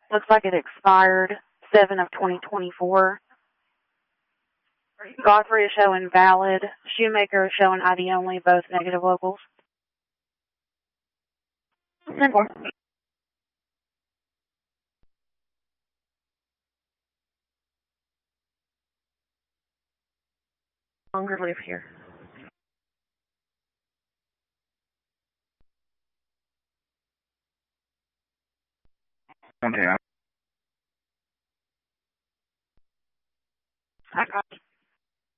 Looks like it expired 7 of 2024. Godfrey is showing valid. Shoemaker is showing ID only, both negative locals. 10-4. Longer live here. Okay.